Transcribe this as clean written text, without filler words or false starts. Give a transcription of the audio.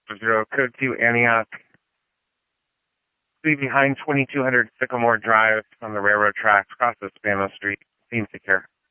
0, code 2 Antioch. Be behind 2200 Sycamore Drive on the railroad tracks, across the Spano Street. Team, take care.